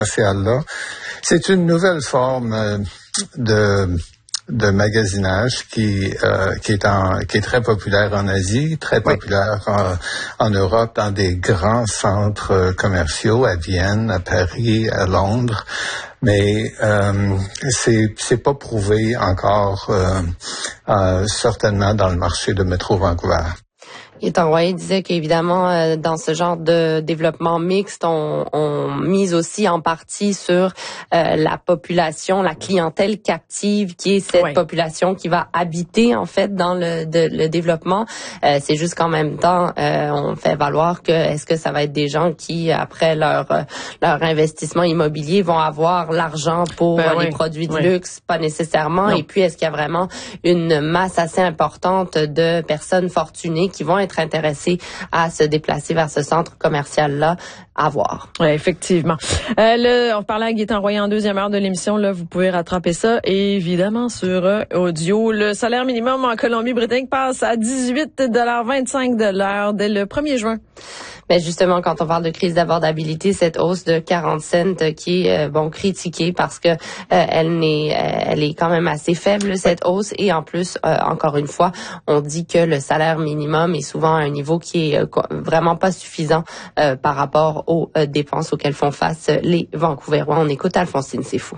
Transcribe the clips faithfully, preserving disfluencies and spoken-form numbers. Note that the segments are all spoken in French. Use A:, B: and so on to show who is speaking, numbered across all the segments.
A: commercial-là. C'est une nouvelle forme euh, de de magasinage qui euh, qui est en qui est très populaire en Asie, très populaire oui. en, en Europe, dans des grands centres commerciaux à Vienne, à Paris, à Londres. Mais euh, c'est c'est pas prouvé encore euh, euh, certainement dans le marché de Métro Vancouver.
B: Gaétan Royer disait qu'évidemment, euh, dans ce genre de développement mixte, on, on mise aussi en partie sur euh, la population, la clientèle captive, qui est cette oui. population qui va habiter en fait dans le, de, le développement. Euh, c'est juste qu'en même temps, euh, on fait valoir que est-ce que ça va être des gens qui, après leur euh, leur investissement immobilier, vont avoir l'argent pour ben, les oui. produits de oui. luxe, pas nécessairement. Non. Et puis, est-ce qu'il y a vraiment une masse assez importante de personnes fortunées qui vont être intéressés à se déplacer vers ce centre commercial-là, à voir.
C: Oui, effectivement. Euh, le, on parlait à Gaétan Royer en deuxième heure de l'émission. Là, vous pouvez rattraper ça, évidemment, sur euh, audio. Le salaire minimum en Colombie-Britannique passe à dix-huit dollars vingt-cinq de l'heure dès le premier juin.
B: Mais justement, quand on parle de crise d'abordabilité, cette hausse de quarante cents qui est euh, bon critiquée parce que euh, elle n'est, euh, elle est quand même assez faible cette hausse, et en plus, euh, encore une fois, on dit que le salaire minimum est souvent à un niveau qui est euh, vraiment pas suffisant euh, par rapport aux euh, dépenses auxquelles font face les Vancouverois. On écoute Alphonsine Seyfou.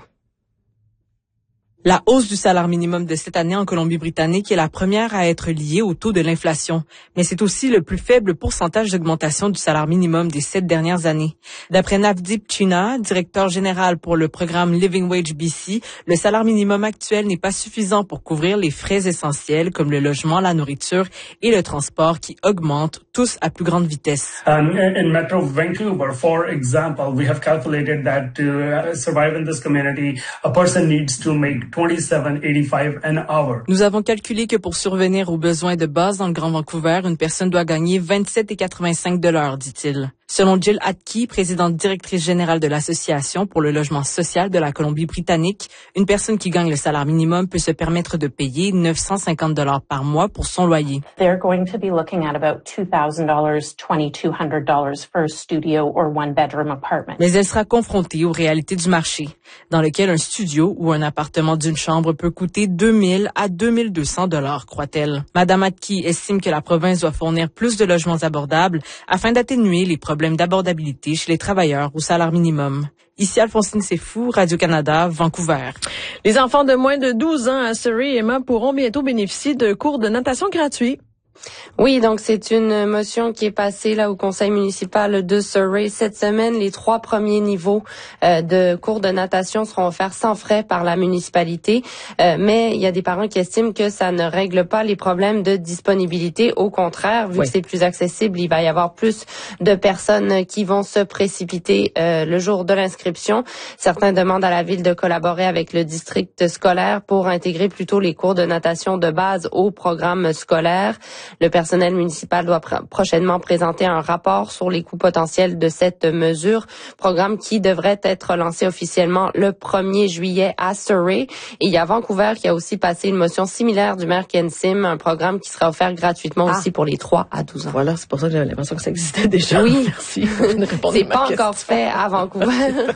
D: La hausse du salaire minimum de cette année en Colombie-Britannique est la première à être liée au taux de l'inflation, mais c'est aussi le plus faible pourcentage d'augmentation du salaire minimum des sept dernières années. D'après Navdeep China, directeur général pour le programme Living Wage B C, le salaire minimum actuel n'est pas suffisant pour couvrir les frais essentiels comme le logement, la nourriture et le transport qui augmentent tous à plus grande vitesse.
E: Um, in Metro Vancouver, for example, we have calculated that to survive in this community, a person needs to make twenty-seven eighty-five an hour.
D: Nous avons calculé que pour survenir aux besoins de base dans le Grand Vancouver, une personne doit gagner vingt-sept quatre-vingt-cinq dollars, dit-il. Selon Jill Atke, présidente directrice générale de l'Association pour le logement social de la Colombie-Britannique, une personne qui gagne le salaire minimum peut se permettre de payer neuf cent cinquante dollars par mois pour son loyer.
F: They're going to be looking at about two thousand dollars, twenty-two hundred dollars for a studio or one bedroom apartment.
D: Mais elle sera confrontée aux réalités du marché, dans lequel un studio ou un appartement d'une chambre peut coûter deux mille à deux mille deux cents dollars, croit-elle. Madame Atke estime que la province doit fournir plus de logements abordables afin d'atténuer les problèmes d'abordabilité chez les travailleurs au salaire minimum. Ici Alphonsine Seyfou, Radio-Canada, Vancouver.
C: Les enfants de moins de douze ans à Surrey, Emma, pourront bientôt bénéficier de cours de natation gratuits.
B: Oui, donc c'est une motion qui est passée là au conseil municipal de Surrey cette semaine. Les trois premiers niveaux euh, de cours de natation seront offerts sans frais par la municipalité, euh, mais il y a des parents qui estiment que ça ne règle pas les problèmes de disponibilité. Au contraire, vu oui. que c'est plus accessible, il va y avoir plus de personnes qui vont se précipiter euh, le jour de l'inscription. Certains demandent à la ville de collaborer avec le district scolaire pour intégrer plutôt les cours de natation de base au programme scolaire. Le personnel municipal doit pr- prochainement présenter un rapport sur les coûts potentiels de cette mesure, programme qui devrait être lancé officiellement le premier juillet à Surrey. Et il y a Vancouver qui a aussi passé une motion similaire du maire Ken Sim, un programme qui sera offert gratuitement ah. aussi pour les trois à douze ans.
C: Voilà, c'est pour ça que j'avais l'impression que ça existait déjà.
B: Oui,
C: merci.
B: C'est pas encore fait à Vancouver.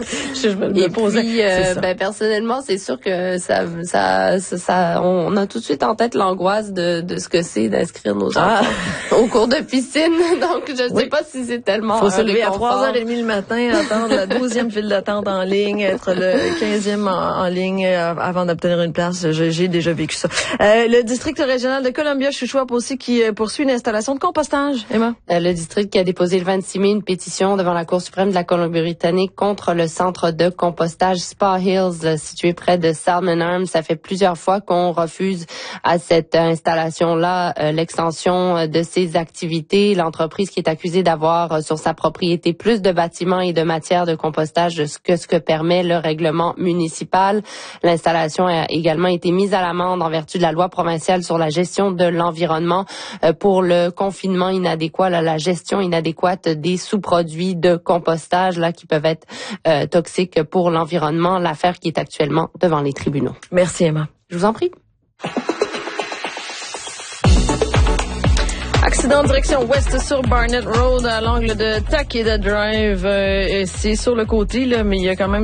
C: je me le
B: Et
C: posais.
B: puis, euh, ben, personnellement, c'est sûr que ça, ça, ça, ça, on a tout de suite en tête l'angoisse de, de ce que c'est d'inscrire nos enfants ah. au cours de piscine. Donc, je sais oui. pas si c'est tellement.
C: Faut se lever à trois heures trente le matin, attendre la douzième file d'attente en ligne, être le quinzième en, en ligne euh, avant d'obtenir une place. Je, j'ai déjà vécu ça. Euh, le district régional de Columbia-Shuswap aussi qui euh, poursuit une installation de compostage. Emma?
B: Euh, le district qui a déposé le vingt-six mai une pétition devant la Cour suprême de la Colombie-Britannique contre le centre de compostage Spa Hills euh, situé près de Salmon Arms. Ça fait plusieurs fois qu'on refuse à cette euh, installation-là euh, l'extension de ses activités. L'entreprise qui est accusée d'avoir euh, sur sa propriété plus de bâtiments et de matières de compostage que ce que permet le règlement municipal. L'installation a également été mise à l'amende en vertu de la loi provinciale sur la gestion de l'environnement euh, pour le confinement inadéquat, là, la gestion inadéquate des sous-produits de compostage là qui peuvent être euh, toxiques pour l'environnement. L'affaire qui est actuellement devant les tribunaux.
C: Merci Emma.
B: Je vous en prie.
C: Accident de direction ouest sur Barnett Road à l'angle de Takeda Drive. Euh, c'est sur le côté, là, mais il y a quand même